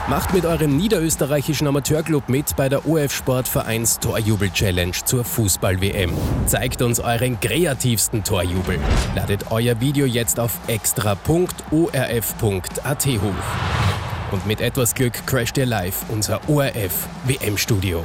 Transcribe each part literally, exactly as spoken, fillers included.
Macht mit eurem niederösterreichischen Amateurclub mit bei der O F Sportvereins Torjubel-Challenge zur Fußball-W M. Zeigt uns euren kreativsten Torjubel. Ladet euer Video jetzt auf extra punkt o r f punkt a t hoch. Und mit etwas Glück crasht ihr live unser O R F-W M-Studio.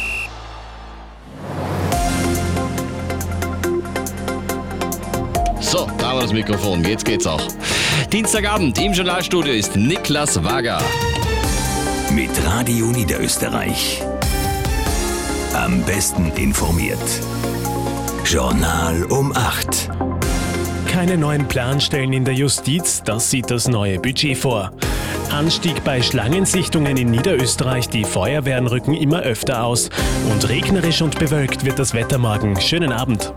So, da haben wir das Mikrofon. Jetzt geht's auch. Dienstagabend im Journalstudio ist Niklas Wager. Mit Radio Niederösterreich. Am besten informiert. Journal um acht. Keine neuen Planstellen in der Justiz, das sieht das neue Budget vor. Anstieg bei Schlangensichtungen in Niederösterreich, die Feuerwehren rücken immer öfter aus. Und regnerisch und bewölkt wird das Wetter morgen. Schönen Abend.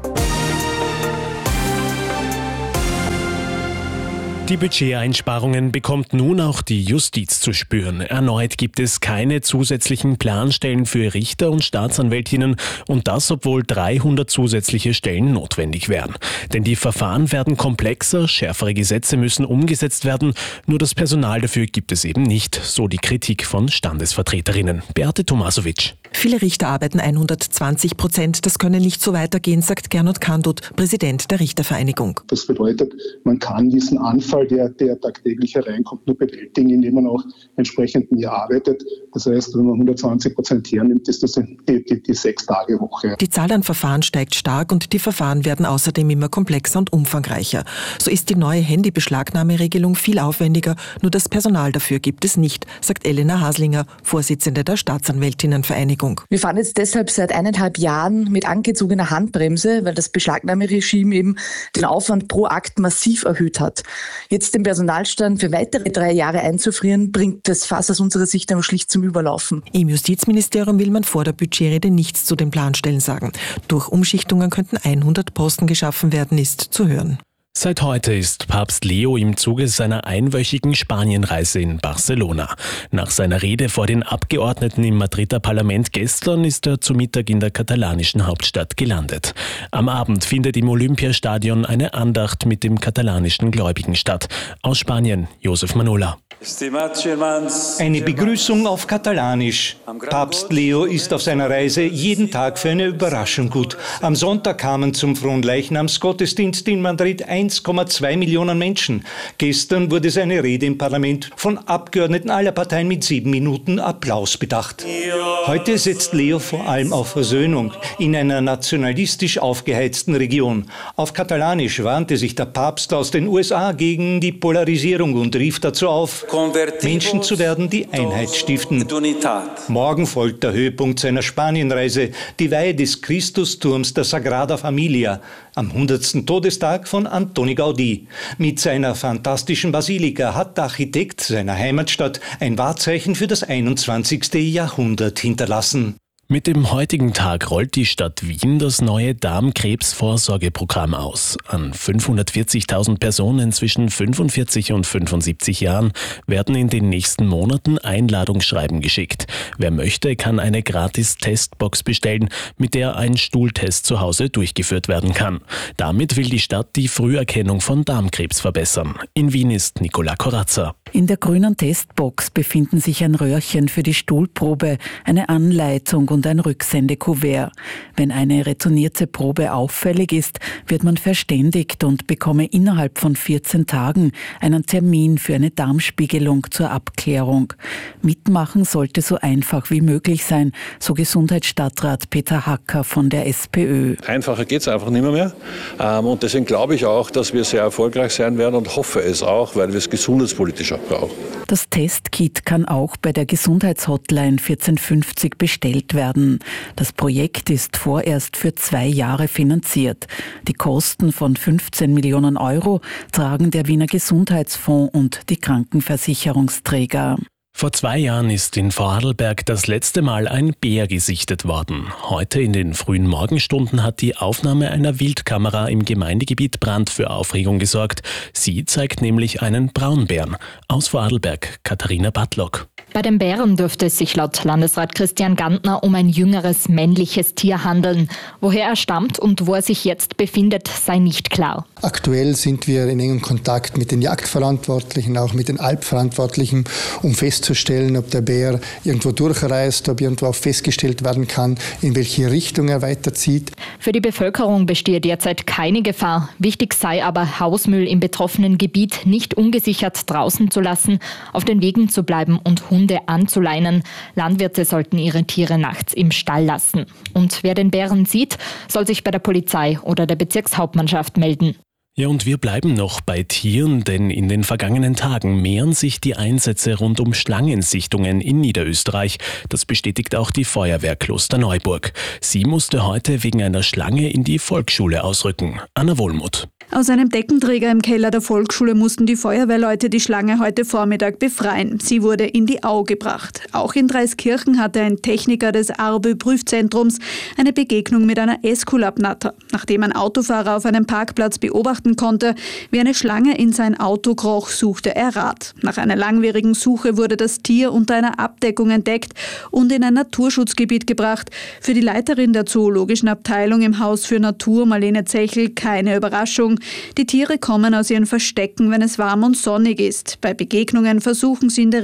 Die Budgeteinsparungen bekommt nun auch die Justiz zu spüren. Erneut gibt es keine zusätzlichen Planstellen für Richter und Staatsanwältinnen und das, obwohl dreihundert zusätzliche Stellen notwendig wären. Denn die Verfahren werden komplexer, schärfere Gesetze müssen umgesetzt werden, nur das Personal dafür gibt es eben nicht, so die Kritik von Standesvertreterinnen. Beate Tomasovic. Viele Richter arbeiten hundertzwanzig Prozent. Das könne nicht so weitergehen, sagt Gernot Kandut, Präsident der Richtervereinigung. Das bedeutet, man kann diesen Anfall, der, der tagtäglich hereinkommt, nur bewältigen, indem man auch entsprechend mehr arbeitet. Das heißt, wenn man hundertzwanzig Prozent hernimmt, ist das die, die, die Sechs-Tage-Woche. Die Zahl an Verfahren steigt stark und die Verfahren werden außerdem immer komplexer und umfangreicher. So ist die neue Handybeschlagnahmeregelung viel aufwendiger, nur das Personal dafür gibt es nicht, sagt Elena Haslinger, Vorsitzende der Staatsanwältinnenvereinigung. Wir fahren jetzt deshalb seit eineinhalb Jahren mit angezogener Handbremse, weil das Beschlagnahmeregime eben den Aufwand pro Akt massiv erhöht hat. Jetzt den Personalstand für weitere drei Jahre einzufrieren, bringt das Fass aus unserer Sicht aber schlicht zum Überlaufen. Im Justizministerium will man vor der Budgetrede nichts zu den Planstellen sagen. Durch Umschichtungen könnten hundert Posten geschaffen werden, ist zu hören. Seit heute ist Papst Leo im Zuge seiner einwöchigen Spanienreise in Barcelona. Nach seiner Rede vor den Abgeordneten im Madrider Parlament gestern ist er zu Mittag in der katalanischen Hauptstadt gelandet. Am Abend findet im Olympiastadion eine Andacht mit dem katalanischen Gläubigen statt. Aus Spanien, Josef Manola. Eine Begrüßung auf Katalanisch. Papst Leo ist auf seiner Reise jeden Tag für eine Überraschung gut. Am Sonntag kamen zum Fronleichnamsgottesdienst in Madrid eins Komma zwei Millionen Menschen. Gestern wurde seine Rede im Parlament von Abgeordneten aller Parteien mit sieben Minuten Applaus bedacht. Heute setzt Leo vor allem auf Versöhnung in einer nationalistisch aufgeheizten Region. Auf Katalanisch warnte sich der Papst aus den U S A gegen die Polarisierung und rief dazu auf, Menschen zu werden, die Einheit stiften. Morgen folgt der Höhepunkt seiner Spanienreise, die Weihe des Christusturms der Sagrada Familia, am hundertsten Todestag von Antoni Gaudí. Mit seiner fantastischen Basilika hat der Architekt seiner Heimatstadt ein Wahrzeichen für das einundzwanzigste Jahrhundert hinterlassen. Mit dem heutigen Tag rollt die Stadt Wien das neue Darmkrebsvorsorgeprogramm aus. An fünfhundertvierzigtausend Personen zwischen fünfundvierzig und fünfundsiebzig Jahren werden in den nächsten Monaten Einladungsschreiben geschickt. Wer möchte, kann eine gratis Testbox bestellen, mit der ein Stuhltest zu Hause durchgeführt werden kann. Damit will die Stadt die Früherkennung von Darmkrebs verbessern. In Wien ist Nicola Corazza. In der grünen Testbox befinden sich ein Röhrchen für die Stuhlprobe, eine Anleitung und ein Rücksendekuvert. Wenn eine retournierte Probe auffällig ist, wird man verständigt und bekomme innerhalb von vierzehn Tagen einen Termin für eine Darmspiegelung zur Abklärung. Mitmachen sollte so einfach wie möglich sein, so Gesundheitsstadtrat Peter Hacker von der SPÖ. Einfacher geht es einfach nicht mehr. Und deswegen glaube ich auch, dass wir sehr erfolgreich sein werden und hoffe es auch, weil wir es gesundheitspolitisch auch brauchen. Das Testkit kann auch bei der Gesundheitshotline vierzehn fünfzig bestellt werden. Das Projekt ist vorerst für zwei Jahre finanziert. Die Kosten von fünfzehn Millionen Euro tragen der Wiener Gesundheitsfonds und die Krankenversicherungsträger. Vor zwei Jahren ist in Vorarlberg das letzte Mal ein Bär gesichtet worden. Heute in den frühen Morgenstunden hat die Aufnahme einer Wildkamera im Gemeindegebiet Brand für Aufregung gesorgt. Sie zeigt nämlich einen Braunbären. Aus Vorarlberg, Katharina Bartlock. Bei den Bären dürfte es sich laut Landesrat Christian Gantner um ein jüngeres männliches Tier handeln. Woher er stammt und wo er sich jetzt befindet, sei nicht klar. Aktuell sind wir in engem Kontakt mit den Jagdverantwortlichen, auch mit den Alpverantwortlichen, um festzustellen, ob der Bär irgendwo durchreist, ob irgendwo auch festgestellt werden kann, in welche Richtung er weiterzieht. Für die Bevölkerung bestehe derzeit keine Gefahr. Wichtig sei aber, Hausmüll im betroffenen Gebiet nicht ungesichert draußen zu lassen, auf den Wegen zu bleiben und Hunde anzuleinen. Landwirte sollten ihre Tiere nachts im Stall lassen. Und wer den Bären sieht, soll sich bei der Polizei oder der Bezirkshauptmannschaft melden. Ja, und wir bleiben noch bei Tieren, denn in den vergangenen Tagen mehren sich die Einsätze rund um Schlangensichtungen in Niederösterreich. Das bestätigt auch die Feuerwehr Klosterneuburg. Sie musste heute wegen einer Schlange in die Volksschule ausrücken. Anna Wohlmuth. Aus einem Deckenträger im Keller der Volksschule mussten die Feuerwehrleute die Schlange heute Vormittag befreien. Sie wurde in die Au gebracht. Auch in Dreiskirchen hatte ein Techniker des Arbö-Prüfzentrums eine Begegnung mit einer Äskulapnatter. Nachdem ein Autofahrer auf einem Parkplatz beobachten konnte, wie eine Schlange in sein Auto kroch, suchte er Rat. Nach einer langwierigen Suche wurde das Tier unter einer Abdeckung entdeckt und in ein Naturschutzgebiet gebracht. Für die Leiterin der zoologischen Abteilung im Haus für Natur, Marlene Zechel, keine Überraschung. Die Tiere kommen aus ihren Verstecken, wenn es warm und sonnig ist. Bei Begegnungen versuchen sie in der